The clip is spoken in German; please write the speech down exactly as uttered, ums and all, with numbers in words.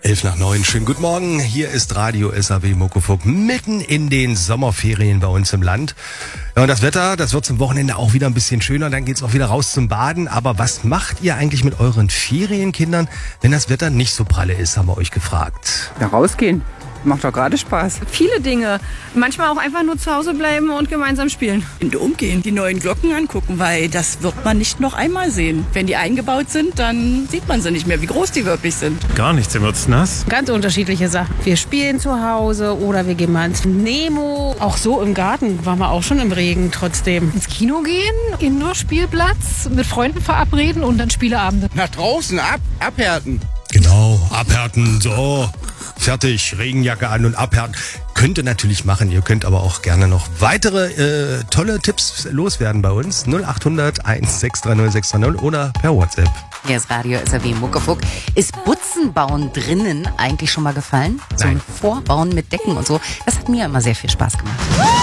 Elf nach neun, schönen guten Morgen. Hier ist Radio S A W Muckefuck mitten in den Sommerferien bei uns im Land. Ja, und das Wetter, das wird zum Wochenende auch wieder ein bisschen schöner. Dann geht's auch wieder raus zum Baden. Aber was macht ihr eigentlich mit euren Ferienkindern, wenn das Wetter nicht so pralle ist, haben wir euch gefragt. Ja, rausgehen. Macht doch gerade Spaß. Viele Dinge. Manchmal auch einfach nur zu Hause bleiben und gemeinsam spielen. In den Umgehen, die neuen Glocken angucken, weil das wird man nicht noch einmal sehen. Wenn die eingebaut sind, dann sieht man sie nicht mehr, wie groß die wirklich sind. Gar nichts, dann wird's nass. Ganz unterschiedliche Sachen. Wir spielen zu Hause oder wir gehen mal ins Nemo. Auch so im Garten waren wir auch schon im Regen trotzdem. Ins Kino gehen, Indoor-Spielplatz, mit Freunden verabreden und dann Spieleabende. Nach draußen, ab, abhärten. Genau, abhärten, so, fertig, Regenjacke an und abhärten. Könnt ihr natürlich machen, ihr könnt aber auch gerne noch weitere äh, tolle Tipps loswerden bei uns. null acht hundert eins sechs drei null sechs drei null oder per WhatsApp. Hier ist Radio S A W Muckefuck. Ist Butzenbauen drinnen eigentlich schon mal gefallen? So ein Nein. Vorbauen mit Decken und so. Das hat mir immer sehr viel Spaß gemacht.